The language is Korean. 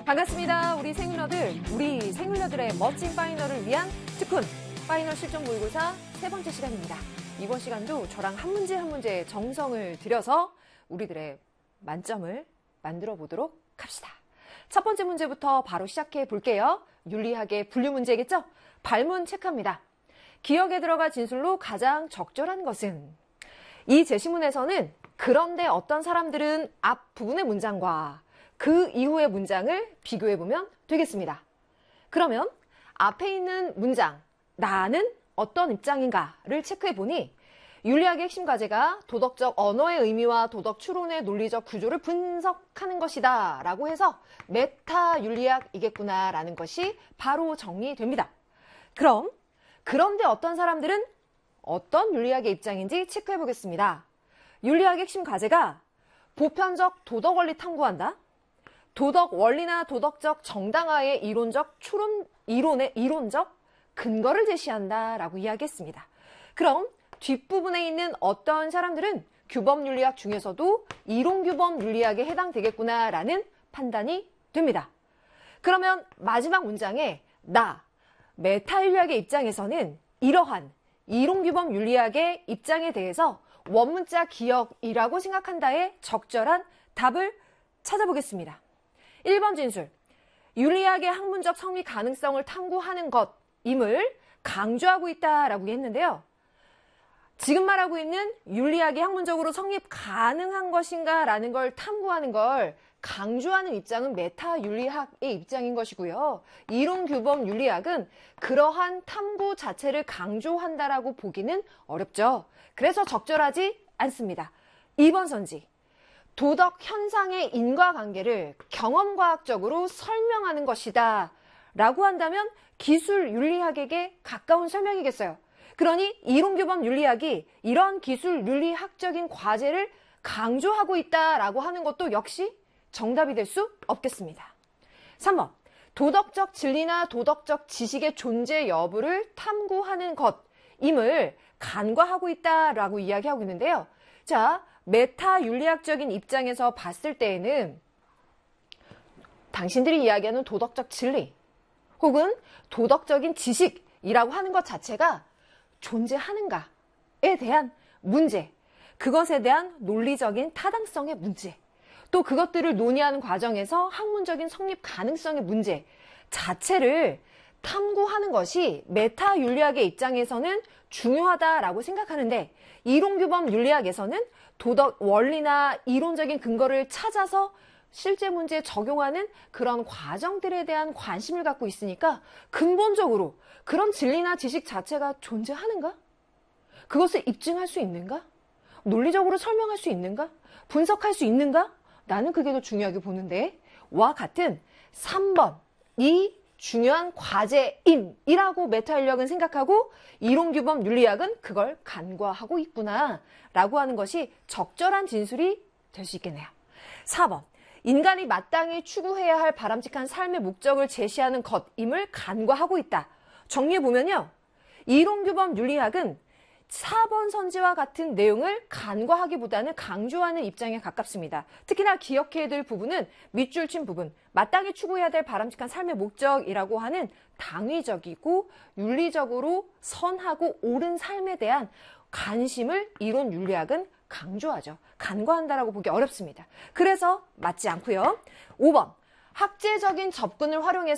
반갑습니다. 우리 생일러들의 멋진 파이널을 위한 특훈 파이널 실전 모의고사 세 번째 시간입니다. 이번 시간도 저랑 한 문제 정성을 들여서 우리들의 만점을 만들어 보도록 합시다. 첫 번째 문제부터 바로 시작해 볼게요. 윤리학의 분류 문제겠죠? 발문 체크합니다. 기억에 들어가 진술로 가장 적절한 것은? 이 제시문에서는 그런데 어떤 사람들은 앞 부분의 문장과 그 이후의 문장을 비교해보면 되겠습니다. 그러면 앞에 있는 문장, 나는 어떤 입장인가를 체크해보니 윤리학의 핵심 과제가 도덕적 언어의 의미와 도덕 추론의 논리적 구조를 분석하는 것이다 라고 해서 메타 윤리학이겠구나 라는 것이 바로 정리됩니다. 그럼 그런데 어떤 사람들은 어떤 윤리학의 입장인지 체크해보겠습니다. 윤리학의 핵심 과제가 보편적 도덕 원리 탐구한다. 도덕 원리나 도덕적 정당화의 이론적 근거를 제시한다라고 이야기했습니다. 그럼 뒷부분에 있는 어떤 사람들은 규범 윤리학 중에서도 이론 규범 윤리학에 해당되겠구나라는 판단이 됩니다. 그러면 마지막 문장에 메타 윤리학의 입장에서는 이러한 이론 규범 윤리학의 입장에 대해서 원문자 기억이라고 생각한다에 적절한 답을 찾아보겠습니다. 1번 진술, 윤리학의 학문적 성립 가능성을 탐구하는 것임을 강조하고 있다라고 했는데요. 지금 말하고 있는 윤리학이 학문적으로 성립 가능한 것인가 라는 걸 탐구하는 걸 강조하는 입장은 메타 윤리학의 입장인 것이고요. 이론 규범 윤리학은 그러한 탐구 자체를 강조한다라고 보기는 어렵죠. 그래서 적절하지 않습니다. 2번 선지, 도덕 현상의 인과관계를 경험과학적으로 설명하는 것이다 라고 한다면 기술 윤리학에게 가까운 설명이겠어요. 그러니 이론규범 윤리학이 이런 기술 윤리학적인 과제를 강조하고 있다라고 하는 것도 역시 정답이 될 수 없겠습니다. 3번, 도덕적 진리나 도덕적 지식의 존재 여부를 탐구하는 것임을 간과하고 있다라고 이야기하고 있는데요. 자, 메타 윤리학적인 입장에서 봤을 때에는 당신들이 이야기하는 도덕적 진리 혹은 도덕적인 지식이라고 하는 것 자체가 존재하는가에 대한 문제, 그것에 대한 논리적인 타당성의 문제, 또 그것들을 논의하는 과정에서 학문적인 성립 가능성의 문제 자체를 탐구하는 것이 메타 윤리학의 입장에서는 중요하다라고 생각하는데 이론규범 윤리학에서는 도덕 원리나 이론적인 근거를 찾아서 실제 문제에 적용하는 그런 과정들에 대한 관심을 갖고 있으니까 근본적으로 그런 진리나 지식 자체가 존재하는가? 그것을 입증할 수 있는가? 논리적으로 설명할 수 있는가? 분석할 수 있는가? 나는 그게 더 중요하게 보는데 와 같은 3번 이 중요한 과제임이라고 메타 윤리학은 생각하고 이론규범 윤리학은 그걸 간과하고 있구나 라고 하는 것이 적절한 진술이 될 수 있겠네요. 4번, 인간이 마땅히 추구해야 할 바람직한 삶의 목적을 제시하는 것임을 간과하고 있다. 정리해보면요. 이론규범 윤리학은 4번 선지와 같은 내용을 간과하기보다는 강조하는 입장에 가깝습니다. 특히나 기억해야 될 부분은 밑줄 친 부분, 마땅히 추구해야 될 바람직한 삶의 목적이라고 하는 당위적이고 윤리적으로 선하고 옳은 삶에 대한 관심을 이론 윤리학은 강조하죠. 간과한다라고 보기 어렵습니다. 그래서 맞지 않고요. 5번, 학제적인 접근을 활용해서